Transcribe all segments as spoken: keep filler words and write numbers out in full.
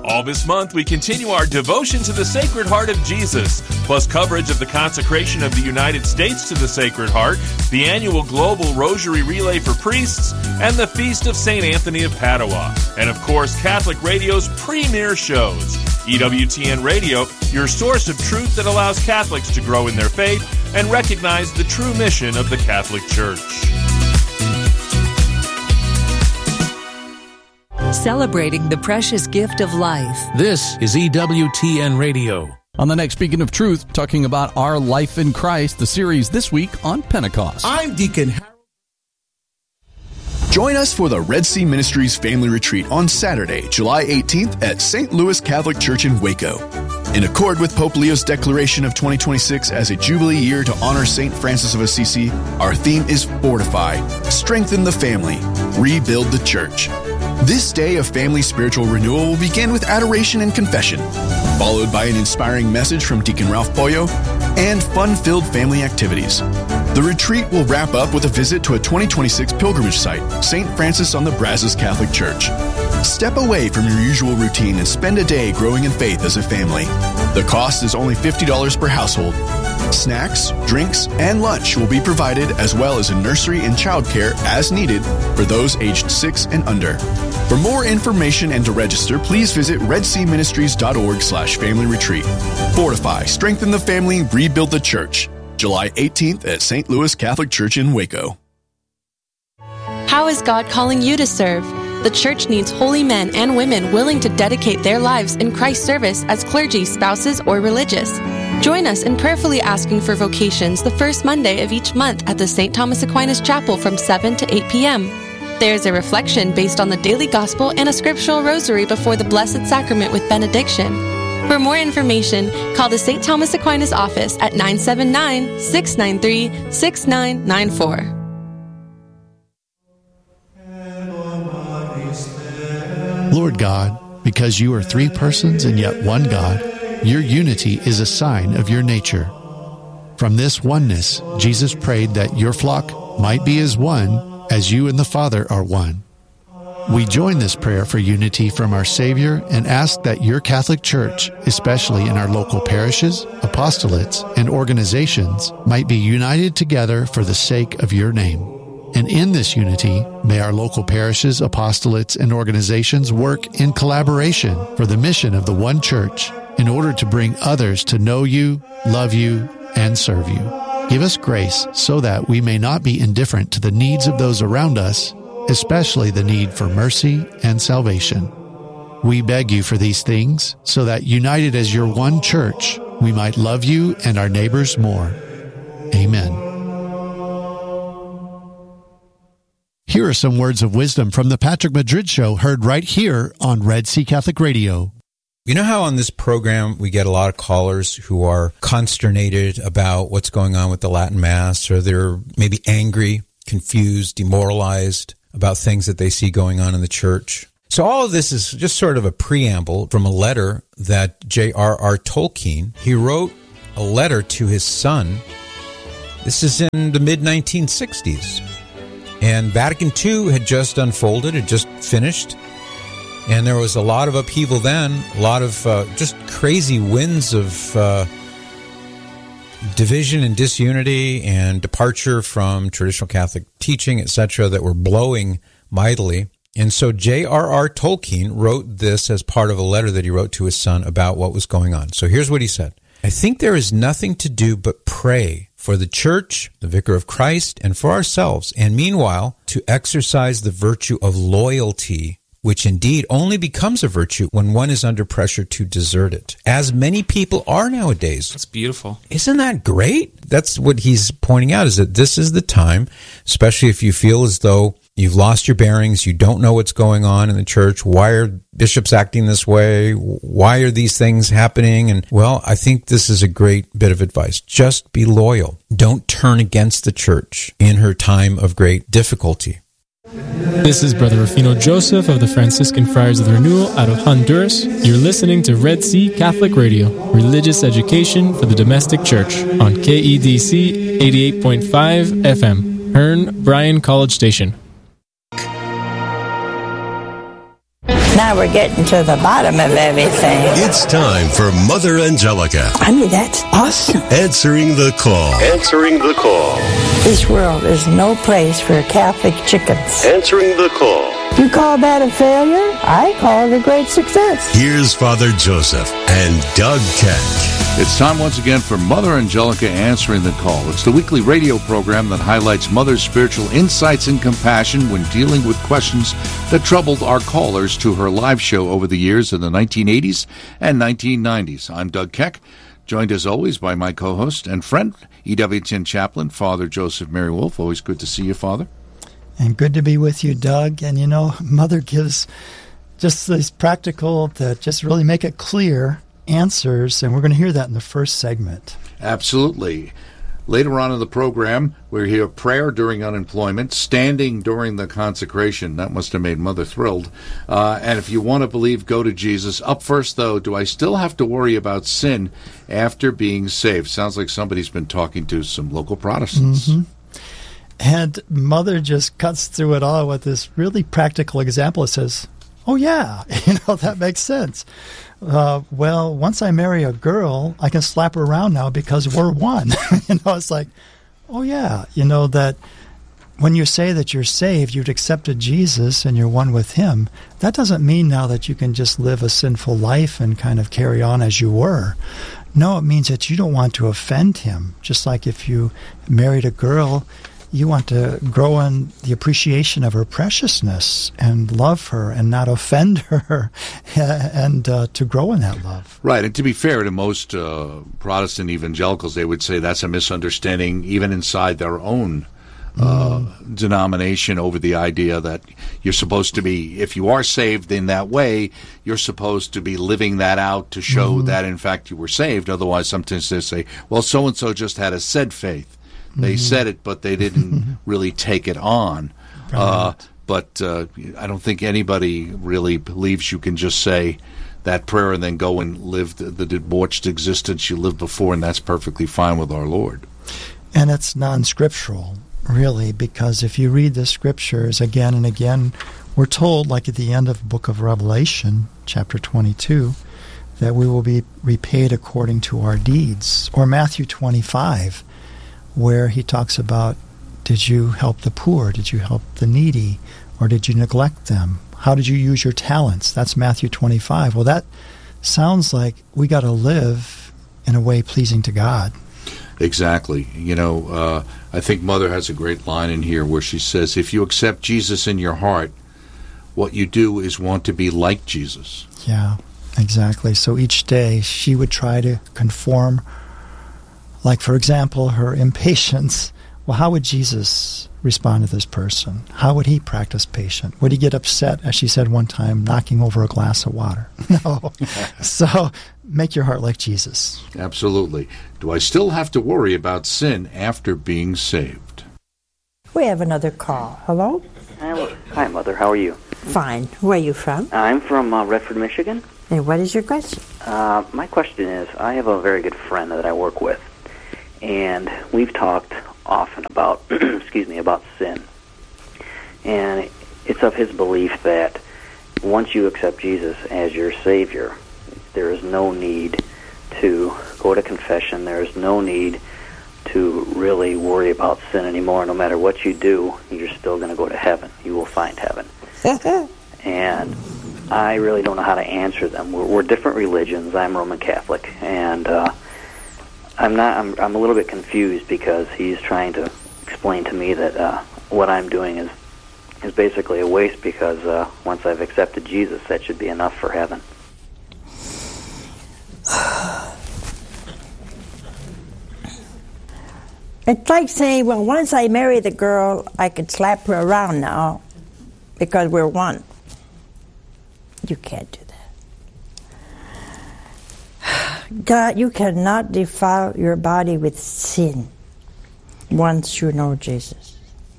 All this month, we continue our devotion to the Sacred Heart of Jesus, plus coverage of the consecration of the United States to the Sacred Heart, the annual Global Rosary Relay for Priests, and the Feast of Saint Anthony of Padua. And of course, Catholic Radio's premier shows. E W T N Radio, your source of truth that allows Catholics to grow in their faith and recognize the true mission of the Catholic Church. Celebrating the precious gift of life. This is E W T N Radio. On the next Speaking of Truth, talking about our life in Christ, the series this week on Pentecost. I'm Deacon Harold. Join us for the Red Sea Ministries Family Retreat on Saturday, July eighteenth at Saint Louis Catholic Church in Waco. In accord with Pope Leo's declaration of twenty twenty-six as a Jubilee year to honor Saint Francis of Assisi, our theme is Fortify, Strengthen the Family, Rebuild the Church. This day of family spiritual renewal will begin with adoration and confession, followed by an inspiring message from Deacon Ralph Pollo and fun-filled family activities. The retreat will wrap up with a visit to a twenty twenty-six pilgrimage site, Saint Francis on the Brazos Catholic Church. Step away from your usual routine and spend a day growing in faith as a family. The cost is only fifty dollars per household. Snacks, drinks, and lunch will be provided, as well as a nursery and childcare as needed for those aged six and under. For more information and to register, please visit redseaministries.org slash family retreat. Fortify, strengthen the family, rebuild the church. July eighteenth at Saint Louis Catholic Church in Waco. How is God calling you to serve? The church needs holy men and women willing to dedicate their lives in Christ's service as clergy, spouses, or religious. Join us in prayerfully asking for vocations the first Monday of each month at the Saint Thomas Aquinas Chapel from seven to eight p.m. There's a reflection based on the daily gospel and a scriptural rosary before the Blessed Sacrament with benediction. For more information, call the Saint Thomas Aquinas office at nine seven nine, six nine three, six nine nine four. Lord God, because you are three persons and yet one God, your unity is a sign of your nature. From this oneness, Jesus prayed that your flock might be as one as you and the Father are one. We join this prayer for unity from our Savior and ask that your Catholic Church, especially in our local parishes, apostolates, and organizations, might be united together for the sake of your name. And in this unity, may our local parishes, apostolates, and organizations work in collaboration for the mission of the one church in order to bring others to know you, love you, and serve you. Give us grace so that we may not be indifferent to the needs of those around us, especially the need for mercy and salvation. We beg you for these things so that, united as your one church, we might love you and our neighbors more. Amen. Here are some words of wisdom from the Patrick Madrid Show, heard right here on Red Sea Catholic Radio. You know how on this program we get a lot of callers who are consternated about what's going on with the Latin Mass, or they're maybe angry, confused, demoralized about things that they see going on in the church? So all of this is just sort of a preamble from a letter that J R R Tolkien, he wrote a letter to his son. This is in the mid nineteen sixties. And Vatican Two had just unfolded, had just finished. And there was a lot of upheaval then, a lot of uh, just crazy winds of uh, division and disunity and departure from traditional Catholic teaching, et cetera, that were blowing mightily. And so J R R Tolkien wrote this as part of a letter that he wrote to his son about what was going on. So here's what he said. I think there is nothing to do but pray for the Church, the Vicar of Christ, and for ourselves, and meanwhile to exercise the virtue of loyalty, which indeed only becomes a virtue when one is under pressure to desert it, as many people are nowadays. That's beautiful. Isn't that great? That's what he's pointing out, is that this is the time, especially if you feel as though you've lost your bearings, you don't know what's going on in the church, why are bishops acting this way, why are these things happening? And, well, I think this is a great bit of advice. Just be loyal. Don't turn against the church in her time of great difficulty. This is Brother Rufino Joseph of the Franciscan Friars of the Renewal out of Honduras. You're listening to Red Sea Catholic Radio, religious education for the domestic church on K E D C eighty-eight point five F M, Hearn Bryan College Station. Now we're getting to the bottom of everything. It's time for Mother Angelica. I mean, that's awesome. Answering the call. Answering the call. This world is no place for Catholic chickens. Answering the call. You call that a failure? I call it a great success. Here's Father Joseph and Doug Keck. It's time once again for Mother Angelica Answering the Call. It's the weekly radio program that highlights Mother's spiritual insights and compassion when dealing with questions that troubled our callers to her live show over the years in the nineteen eighties and nineteen nineties. I'm Doug Keck, joined as always by my co-host and friend, E W T N chaplain, Father Joseph Mary Wolf. Always good to see you, Father. And good to be with you, Doug. And, you know, Mother gives just these practical, that just really make it clear answers, and we're going to hear that in the first segment. Absolutely. Later on in the program, we'll hear prayer during unemployment, standing during the consecration. That must have made Mother thrilled. Uh, and if you want to believe, go to Jesus. Up first, though, do I still have to worry about sin after being saved? Sounds like somebody's been talking to some local Protestants. Mm-hmm. And Mother just cuts through it all with this really practical example. It says, oh, yeah, you know, that makes sense. Uh, well, once I marry a girl, I can slap her around now because we're one. You know, it's like, oh, yeah, you know, that when you say that you're saved, you've accepted Jesus and you're one with him, that doesn't mean now that you can just live a sinful life and kind of carry on as you were. No, it means that you don't want to offend him. Just like if you married a girl, you want to grow in the appreciation of her preciousness and love her and not offend her and uh, to grow in that love. Right. And to be fair to most uh, Protestant evangelicals, they would say that's a misunderstanding even inside their own uh, mm. denomination over the idea that you're supposed to be, if you are saved in that way, you're supposed to be living that out to show mm. that, in fact, you were saved. Otherwise, sometimes they say, well, so-and-so just had a said faith. They mm-hmm. said it, but they didn't really take it on. Right. Uh, but uh, I don't think anybody really believes you can just say that prayer and then go and live the, the debauched existence you lived before, and that's perfectly fine with our Lord. And it's non-scriptural, really, because if you read the scriptures again and again, we're told, like at the end of the book of Revelation, chapter twenty-two, that we will be repaid according to our deeds. Or Matthew twenty-five, where he talks about, did you help the poor? Did you help the needy? Or did you neglect them? How did you use your talents? That's Matthew twenty-five. Well, that sounds like we got to live in a way pleasing to God. Exactly. You know, uh, I think Mother has a great line in here where she says, if you accept Jesus in your heart, what you do is want to be like Jesus. Yeah, exactly. So each day she would try to conform. Like, for example, her impatience. Well, how would Jesus respond to this person? How would he practice patience? Would he get upset, as she said one time, knocking over a glass of water? No. So make your heart like Jesus. Absolutely. Do I still have to worry about sin after being saved? We have another call. Hello? Hello. Hi, Mother. How are you? Fine. Where are you from? I'm from uh, Redford, Michigan. And what is your question? Uh, my question is, I have a very good friend that I work with. And we've talked often about, excuse me, about sin. And it's of his belief that once you accept Jesus as your Savior, there is no need to go to confession. There is no need to really worry about sin anymore. No matter what you do, you're still going to go to heaven. You will find heaven. And I really don't know how to answer them. We're, we're different religions. I'm Roman Catholic. And uh I'm not. I'm. I'm a little bit confused because he's trying to explain to me that uh, what I'm doing is is basically a waste because uh, once I've accepted Jesus, that should be enough for heaven. It's like saying, well, once I marry the girl, I could slap her around now because we're one. You can't do that. God, you cannot defile your body with sin once you know Jesus.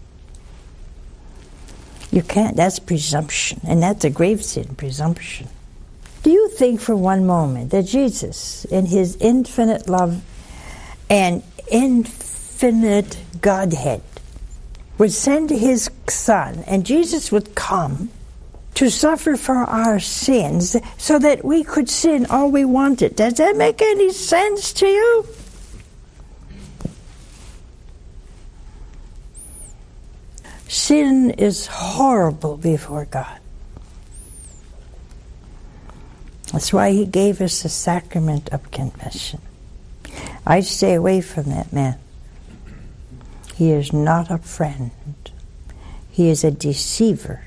You can't. That's presumption, and that's a grave sin, presumption. Do you think for one moment that Jesus, in his infinite love and infinite Godhead, would send his Son, and Jesus would come to suffer for our sins so that we could sin all we wanted. Does that make any sense to you? Sin is horrible before God. That's why he gave us the sacrament of confession. I'd stay away from that man. He is not a friend. He is a deceiver.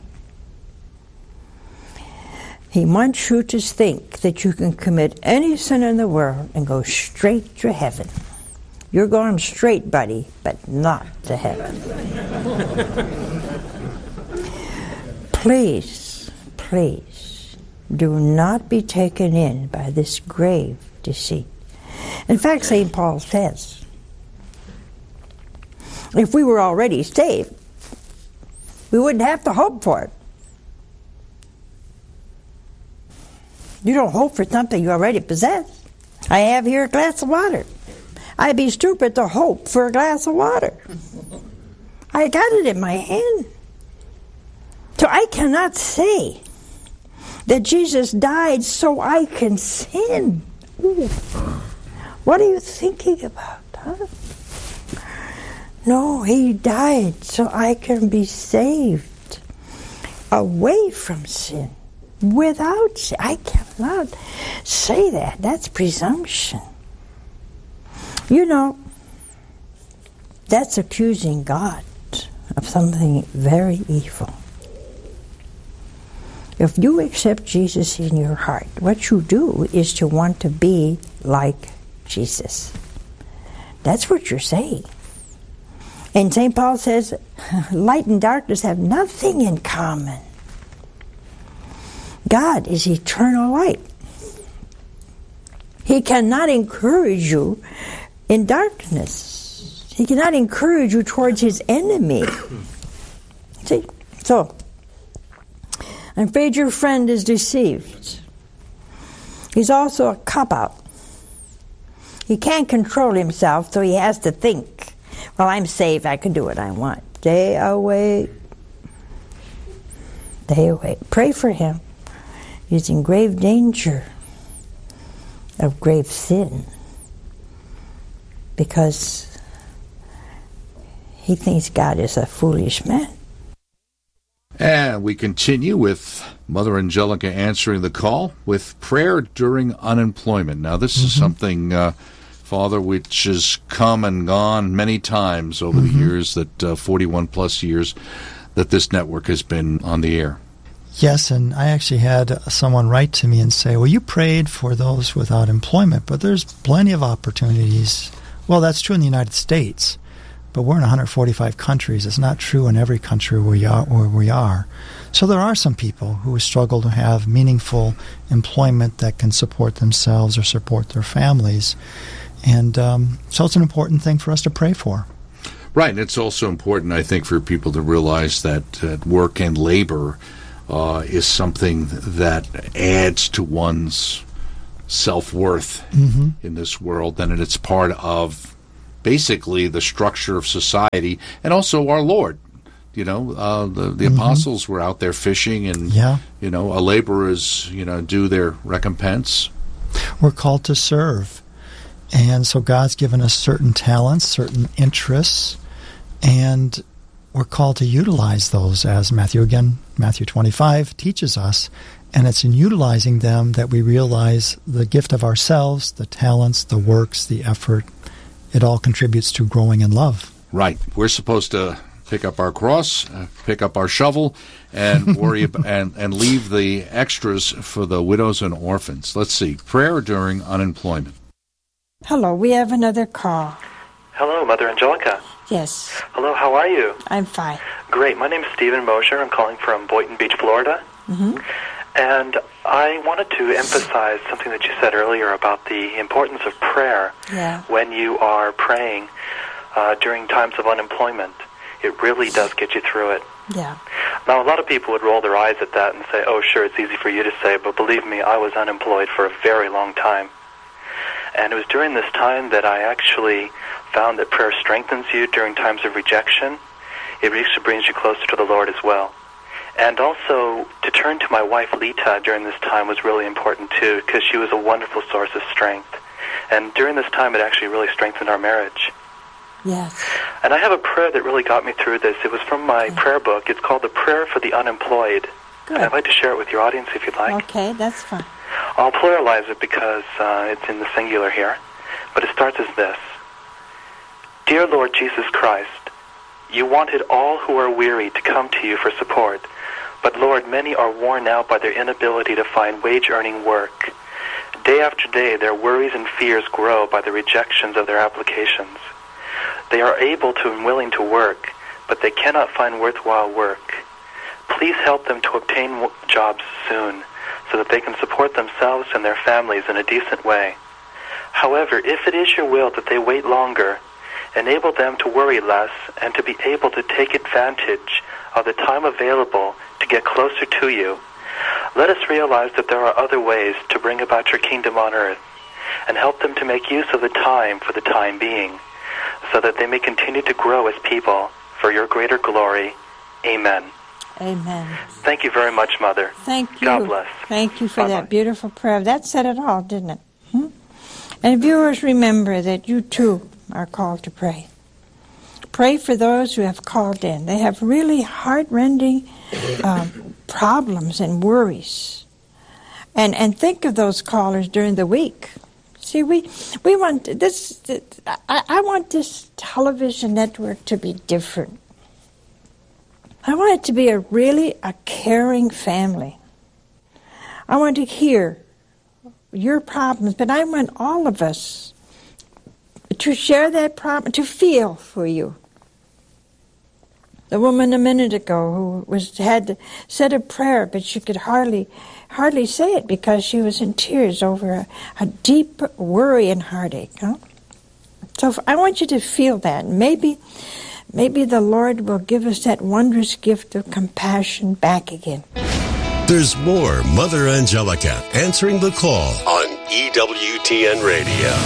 He wants you to think that you can commit any sin in the world and go straight to heaven. You're going straight, buddy, but not to heaven. Please, please, do not be taken in by this grave deceit. In fact, Saint Paul says, if we were already saved, we wouldn't have to hope for it. You don't hope for something you already possess. I have here a glass of water. I'd be stupid to hope for a glass of water. I got it in my hand. So I cannot say that Jesus died so I can sin. Ooh. What are you thinking about, huh? No, he died so I can be saved away from sin, without sin. I cannot say that. That's presumption. You know, that's accusing God of something very evil. If you accept Jesus in your heart, what you do is to want to be like Jesus. That's what you're saying. And Saint Paul says, light and darkness have nothing in common. God is eternal light. He cannot encourage you in darkness. He cannot encourage you towards his enemy. See? So, I'm afraid your friend is deceived. He's also a cop-out. He can't control himself, so he has to think, well, I'm saved, I can do what I want. Stay away. Stay away. Pray for him. He's in grave danger of grave sin because he thinks God is a foolish man. And we continue with Mother Angelica answering the call with prayer during unemployment. Now, this mm-hmm. is something, uh, Father, which has come and gone many times over mm-hmm. the years, that uh, forty-one plus years that this network has been on the air. Yes, and I actually had someone write to me and say, well, you prayed for those without employment, but there's plenty of opportunities. Well, that's true in the United States, but we're in one hundred forty-five countries. It's not true in every country where we are. Where we are. So there are some people who struggle to have meaningful employment that can support themselves or support their families. And um, so it's an important thing for us to pray for. Right, and it's also important, I think, for people to realize that uh, work and labor uh, is something that adds to one's self-worth mm-hmm. in this world, and it's part of basically the structure of society, and also our Lord. You know, uh, the, the mm-hmm. apostles were out there fishing, and, yeah. you know, a laborers, you know, do their recompense. We're called to serve. And so God's given us certain talents, certain interests, and we're called to utilize those, as Matthew, again, Matthew twenty-five teaches us. And it's in utilizing them that we realize the gift of ourselves, the talents, the works, the effort. It all contributes to growing in love. Right. We're supposed to pick up our cross, uh, pick up our shovel, and worry about, and, and leave the extras for the widows and orphans. Let's see. Prayer during unemployment. Hello, we have another call. Hello, Mother Angelica. Yes. Hello, how are you? I'm fine. Great. My name is Stephen Mosher. I'm calling from Boynton Beach, Florida. Mm-hmm. And I wanted to emphasize something that you said earlier about the importance of prayer yeah. when you are praying uh, during times of unemployment. It really does get you through it. Yeah. Now, a lot of people would roll their eyes at that and say, oh, sure, it's easy for you to say, but believe me, I was unemployed for a very long time. And it was during this time that I actually found that prayer strengthens you during times of rejection. It actually brings you closer to the Lord as well. And also, to turn to my wife, Lita, during this time was really important, too, because she was a wonderful source of strength. And during this time, it actually really strengthened our marriage. Yes. And I have a prayer that really got me through this. It was from my okay. prayer book. It's called The Prayer for the Unemployed. Good. And I'd like to share it with your audience if you'd like. Okay, that's fine. I'll pluralize it because uh, it's in the singular here. But it starts as this. Dear Lord Jesus Christ, you wanted all who are weary to come to you for support. But Lord, many are worn out by their inability to find wage-earning work. Day after day, their worries and fears grow by the rejections of their applications. They are able to and willing to work, but they cannot find worthwhile work. Please help them to obtain w- jobs soon, so that they can support themselves and their families in a decent way. However, if it is your will that they wait longer, enable them to worry less and to be able to take advantage of the time available to get closer to you. Let us realize that there are other ways to bring about your kingdom on earth, and help them to make use of the time for the time being, so that they may continue to grow as people for your greater glory. Amen. Amen. Thank you very much, Mother. Thank you. God bless. Thank you for Bye-bye. that beautiful prayer. That said it all, didn't it? Hmm? And viewers, remember that you too are called to pray. Pray for those who have called in. They have really heart-rending um, problems and worries. And and think of those callers during the week. See, we we want this. I, I want this television network to be different. I want it to be a really a caring family. I want to hear your problems, but I want all of us to share that problem, to feel for you. The woman a minute ago who was had said a prayer, but she could hardly hardly say it because she was in tears over a, a deep worry and heartache. Huh? So I want you to feel that. Maybe, maybe the Lord will give us that wondrous gift of compassion back again. There's more Mother Angelica answering the call on E W T N Radio.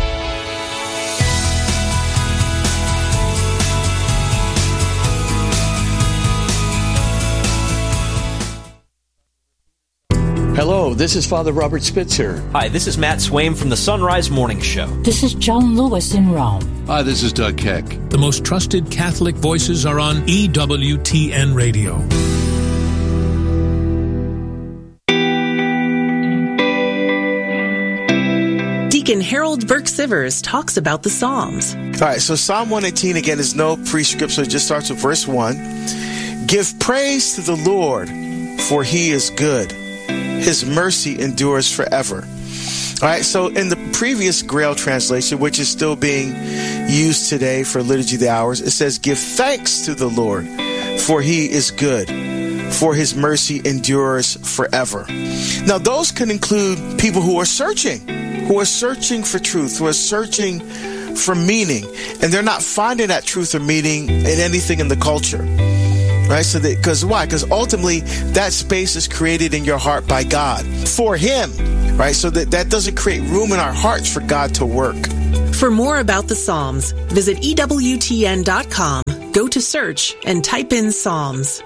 Hello, this is Father Robert Spitzer. Hi, this is Matt Swaim from the Sunrise Morning Show. This is John Lewis in Rome. Hi, this is Doug Keck. The most trusted Catholic voices are on E W T N Radio. Deacon Harold Burke Sivers talks about the Psalms. All right, so Psalm one eighteen, again, is no prescript, so it just starts with verse one. Give praise to the Lord, for he is good. His mercy endures forever. All right, so in the previous Grail translation, which is still being used today for Liturgy of the Hours, it says, give thanks to the Lord, for he is good, for his mercy endures forever. Now, those can include people who are searching, who are searching for truth, who are searching for meaning, and they're not finding that truth or meaning in anything in the culture. Right? So that, because why? Because ultimately that space is created in your heart by God for him. Right? So that that doesn't create room in our hearts for God to work. For more about the Psalms, visit E W T N dot com, go to search, and type in Psalms.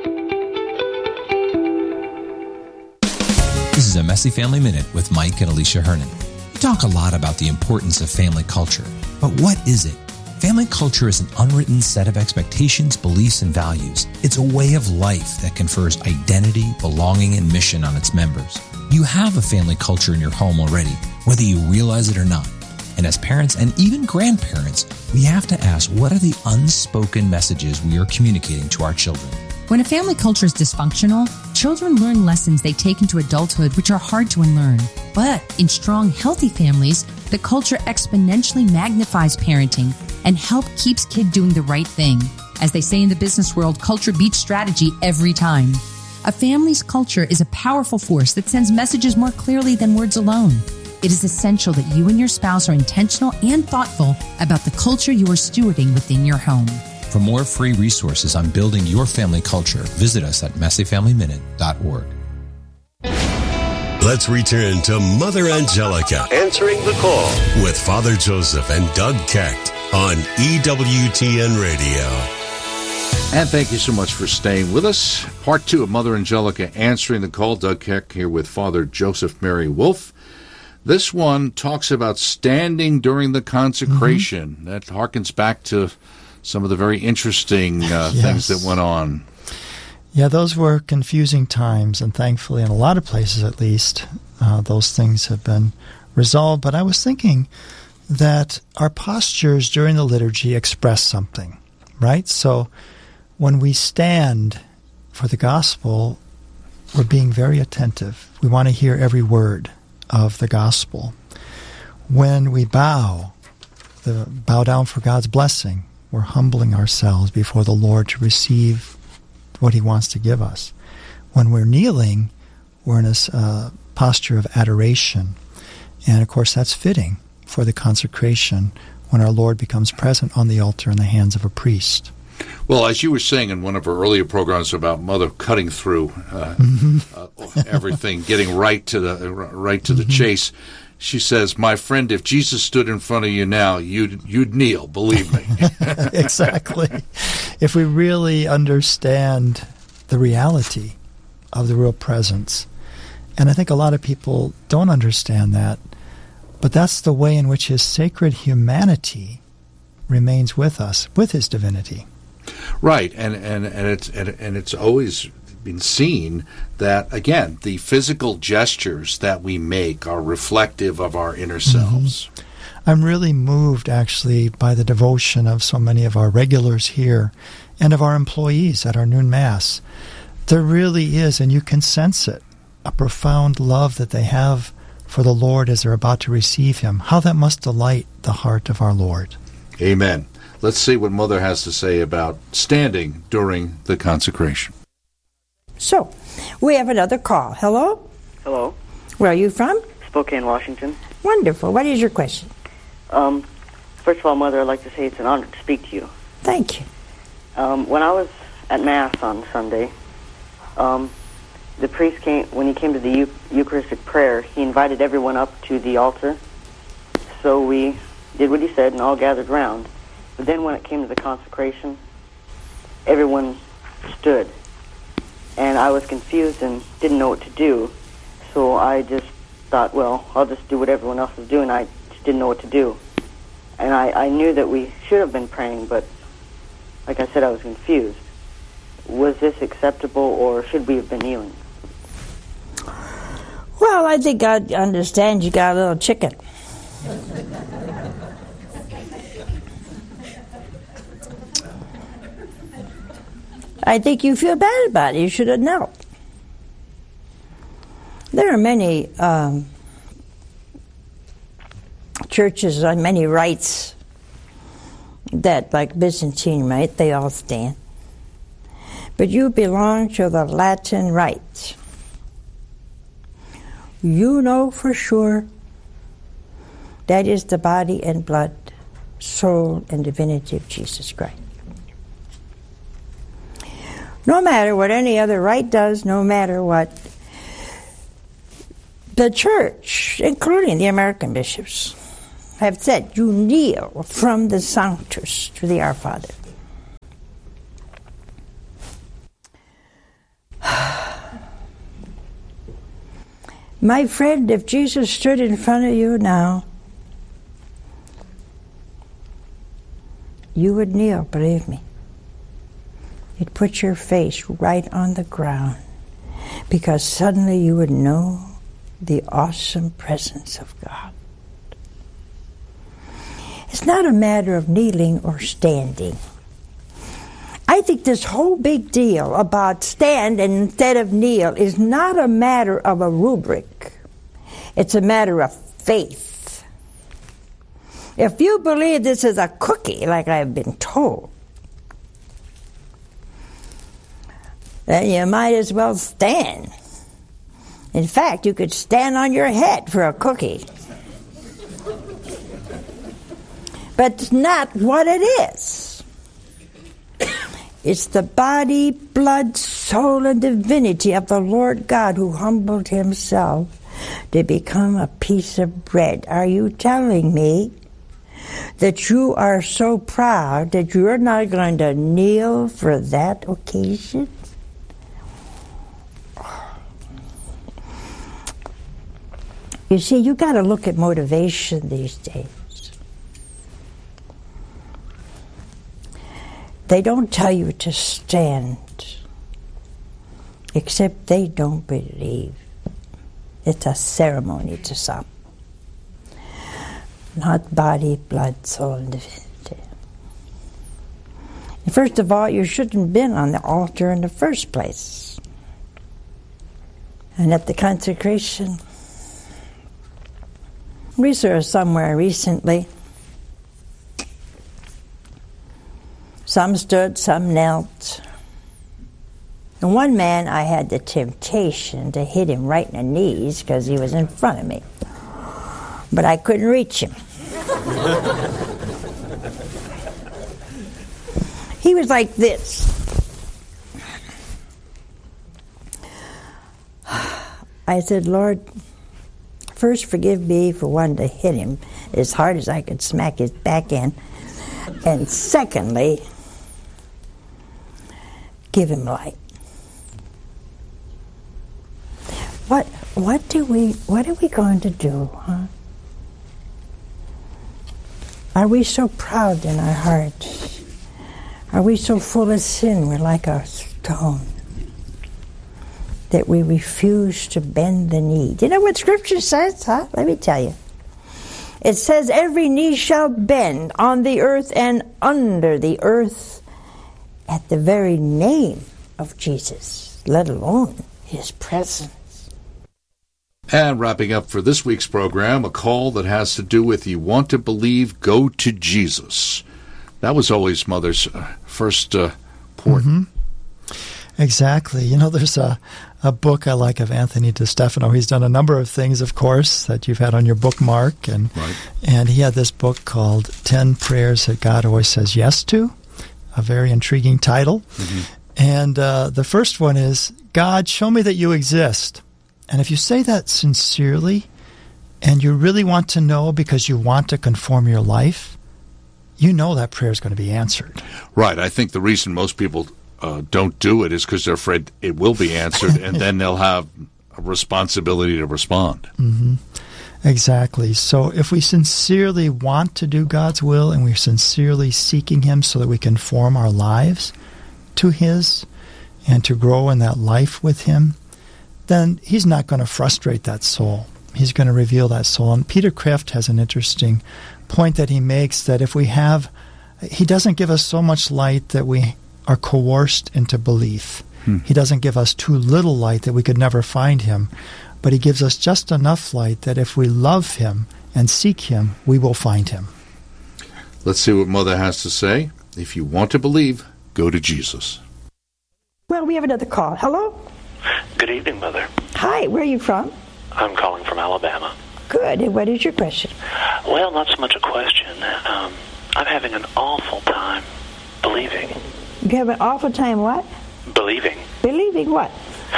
This is a Messy Family Minute with Mike and Alicia Hernan. We talk a lot about the importance of family culture, but what is it? Family culture is an unwritten set of expectations, beliefs, and values. It's a way of life that confers identity, belonging, and mission on its members. You have a family culture in your home already, whether you realize it or not. And as parents and even grandparents, we have to ask, what are the unspoken messages we are communicating to our children? When a family culture is dysfunctional, children learn lessons they take into adulthood which are hard to unlearn. But in strong, healthy families, the culture exponentially magnifies parenting and help keeps kid doing the right thing. As they say in the business world, culture beats strategy every time. A family's culture is a powerful force that sends messages more clearly than words alone. It is essential that you and your spouse are intentional and thoughtful about the culture you are stewarding within your home. For more free resources on building your family culture, visit us at messy family minute dot org. Let's return to Mother Angelica answering the call with Father Joseph and Doug Keck on E W T N Radio. And thank you so much for staying with us. Part two of Mother Angelica Answering the Call. Doug Keck here with Father Joseph Mary Wolfe. This one talks about standing during the consecration. Mm-hmm. That harkens back to some of the very interesting uh, yes. things that went on. Yeah, those were confusing times, and thankfully, in a lot of places at least, uh, those things have been resolved. But I was thinking that our postures during the liturgy express something, right? So when we stand for the gospel, we're being very attentive. We want to hear every word of the gospel. When we bow, the bow down for God's blessing, we're humbling ourselves before the Lord to receive what he wants to give us. When we're kneeling, we're in a uh, posture of adoration. And of course, that's fitting for the consecration when our Lord becomes present on the altar in the hands of a priest. Well, as you were saying in one of our earlier programs about Mother cutting through uh, mm-hmm. uh, everything, getting right to the right to mm-hmm. the chase, she says, "My friend, if Jesus stood in front of you now, you'd you'd kneel. Believe me." Exactly. If we really understand the reality of the real presence, and I think a lot of people don't understand that, but that's the way in which his sacred humanity remains with us, with his divinity. Right, and and and it's and, and it's always been seen that, again, the physical gestures that we make are reflective of our inner selves. Mm-hmm. I'm really moved, actually, by the devotion of so many of our regulars here and of our employees at our noon Mass. There really is, and you can sense it, a profound love that they have for the Lord as they're about to receive him. How that must delight the heart of our Lord. Amen. Let's see what Mother has to say about standing during the consecration. So, we have another call. Hello? Hello. Where are you from? Spokane, Washington. Wonderful. What is your question? Um, first of all, Mother, I'd like to say it's an honor to speak to you. Thank you. Um, when I was at Mass on Sunday, um, the priest came, when he came to the Eu- Eucharistic prayer, he invited everyone up to the altar. So we did what he said and all gathered round. But then when it came to the consecration, everyone stood. And I was confused and didn't know what to do. So I just thought, well, I'll just do what everyone else is doing. I just didn't know what to do. And I, I knew that we should have been praying, but like I said, I was confused. Was this acceptable, or should we have been kneeling? Well, I think God understands you got a little chicken. I think you feel bad about it. You should have known. There are many um, churches on many rites that, like Byzantine rite, they all stand. But you belong to the Latin rite. You know for sure that is the body and blood, soul, and divinity of Jesus Christ. No matter what any other rite does, no matter what the church, including the American bishops, have said, you kneel from the Sanctus to the Our Father. My friend, if Jesus stood in front of you now, you would kneel, believe me. You'd put your face right on the ground, because suddenly you would know the awesome presence of God. It's not a matter of kneeling or standing. I think this whole big deal about stand instead of kneel is not a matter of a rubric. It's a matter of faith. If you believe this is a cookie, like I've been told, then you might as well stand. In fact, you could stand on your head for a cookie. But it's not what it is. It's the body, blood, soul, and divinity of the Lord God who humbled himself to become a piece of bread. Are you telling me that you are so proud that you're not going to kneel for that occasion? You see, you got to look at motivation these days. They don't tell you to stand, except they don't believe. It's a ceremony to some. Not body, blood, soul, and divinity. And first of all, you shouldn't have been on the altar in the first place. And at the consecration, we saw somewhere recently, some stood, some knelt. And one man, I had the temptation to hit him right in the knees because he was in front of me. But I couldn't reach him. He was like this. I said, Lord, first forgive me for wanting to hit him as hard as I could smack his back in. And secondly, give him light. What what do we what are we going to do, huh? Are we so proud in our hearts? Are we so full of sin we're like a stone that we refuse to bend the knee? Do you know what Scripture says, huh? Let me tell you. It says every knee shall bend on the earth and under the earth at the very name of Jesus, let alone his presence. And wrapping up for this week's program, a call that has to do with you want to believe, go to Jesus. That was always Mother's uh, first uh, port. Mm-hmm. Exactly. You know, there's a, a book I like of Anthony DeStefano. He's done a number of things, of course, that you've had on your bookmark. And, right. and he had this book called ten Prayers That God Always Says Yes To, a very intriguing title. Mm-hmm. And uh, the first one is, God, show me that you exist. And if you say that sincerely, and you really want to know because you want to conform your life, you know that prayer is going to be answered. Right. I think the reason most people uh, don't do it is because they're afraid it will be answered, and then they'll have a responsibility to respond. Mm-hmm. Exactly. So if we sincerely want to do God's will, and we're sincerely seeking Him so that we can form our lives to His and to grow in that life with Him, then He's not going to frustrate that soul. He's going to reveal that soul. And Peter Kreeft has an interesting point that he makes, that if we have, he doesn't give us so much light that we are coerced into belief. Hmm. He doesn't give us too little light that we could never find Him. But He gives us just enough light that if we love Him and seek Him, we will find Him. Let's see what Mother has to say. If you want to believe, go to Jesus. Well, we have another call. Hello? Good evening, Mother. Hi, where are you from? I'm calling from Alabama. Good. And what is your question? Well, not so much a question. Um, I'm having an awful time believing. You have an awful time what? Believing. Believing what?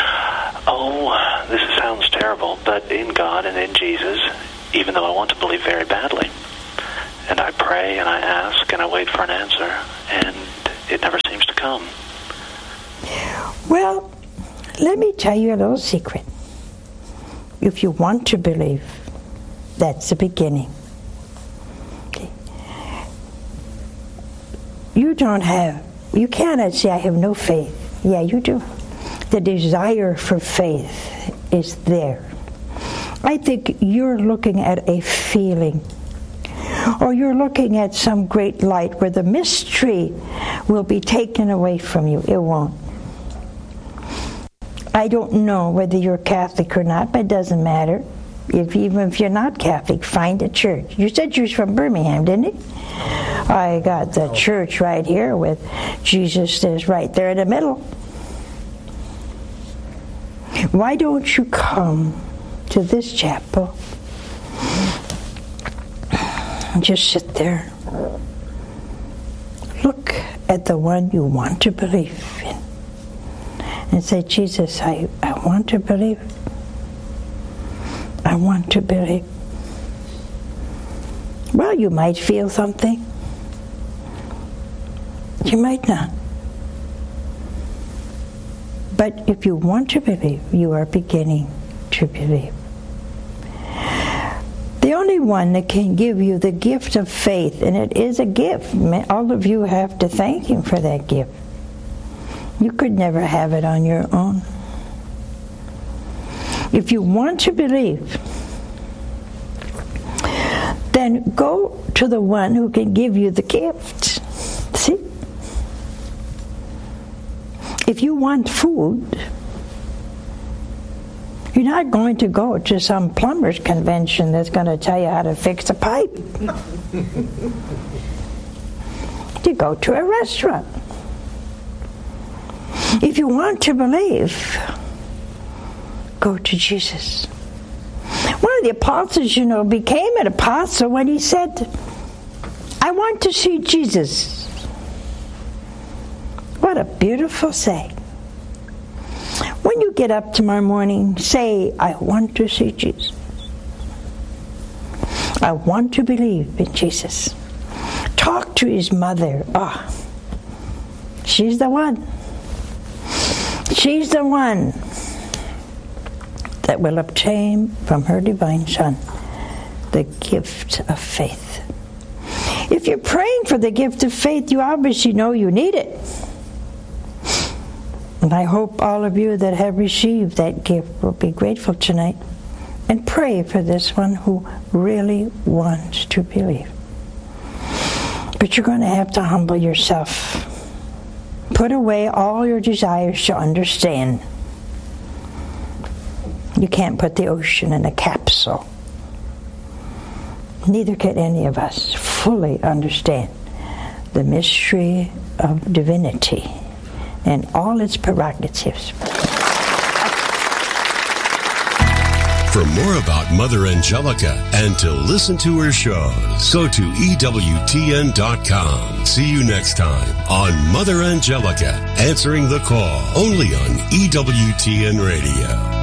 Oh, this sounds terrible, but in God and in Jesus, even though I want to believe very badly. And I pray and I ask and I wait for an answer, and it never seems to come. Well, let me tell you a little secret. If you want to believe, that's the beginning. Okay. You don't have, you cannot say, I have no faith. Yeah, you do. The desire for faith is there. I think you're looking at a feeling, or you're looking at some great light where the mystery will be taken away from you. It won't. I don't know whether you're Catholic or not, but it doesn't matter. If even if you're not Catholic, find a church. You said you're from Birmingham, didn't you? I got the church right here with Jesus is right there in the middle. Why don't you come to this chapel and just sit there? Look at the one you want to believe in and say, Jesus, I, I want to believe. I want to believe. Well, you might feel something. You might not. But if you want to believe, you are beginning to believe. The only one that can give you the gift of faith, and it is a gift. All of you have to thank him for that gift. You could never have it on your own. If you want to believe, then go to the one who can give you the gift. See? If you want food, you're not going to go to some plumber's convention that's going to tell you how to fix a pipe. You go to a restaurant. If you want to believe, go to Jesus. One of the apostles, you know, became an apostle when he said, I want to see Jesus. What a beautiful saying. When you get up tomorrow morning, say, I want to see Jesus. I want to believe in Jesus. Talk to his mother. Ah, oh, she's the one. She's the one that will obtain from her divine Son the gift of faith. If you're praying for the gift of faith, you obviously know you need it. And I hope all of you that have received that gift will be grateful tonight and pray for this one who really wants to believe. But you're going to have to humble yourself. Put away all your desires to understand. You can't put the ocean in a capsule. Neither can any of us fully understand the mystery of divinity and all its prerogatives. For more about Mother Angelica and to listen to her shows, go to E W T N dot com. See you next time on Mother Angelica, answering the call, only on E W T N Radio.